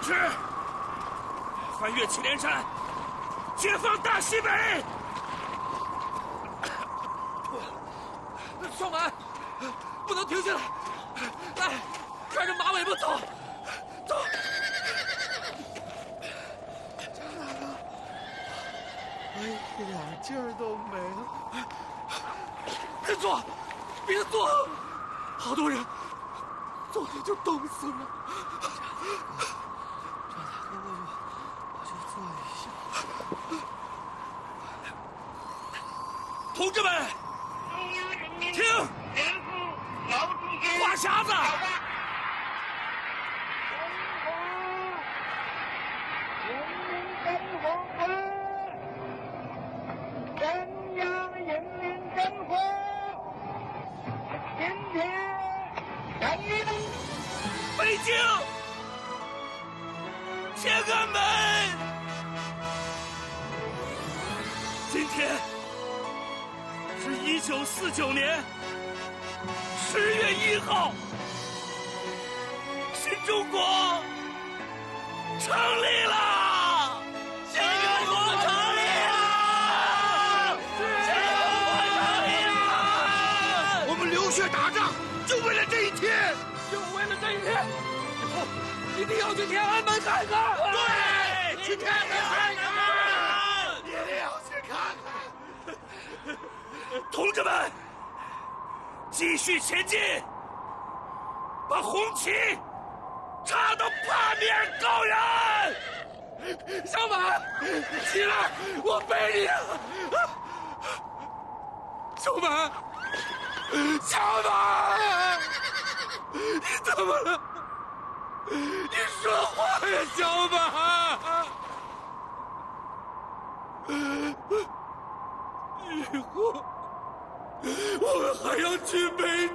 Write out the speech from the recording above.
持，翻越祁连山，解放大西北。 少满，不能停下来，来，抓着马尾巴走，走。 一点劲儿都没了。 别坐，别坐，好多人昨天就冻死了。 这大哥我就坐一下。 同志们，听，话匣子。北京，天安门！今天是1949年10月1号，新中国成立了！新中国成立了！新中国成立了！ 我们流血打仗，就为了这一天。 就为了这一天，以后一定要去天安门看看。 对，去天安门看看，一定要去看看。 同志们，继续前进，把红旗插到帕米尔高原。 小满，起来，我背你。小满，小满。你怎么了？你说话呀，小满！以后我们还要去北京。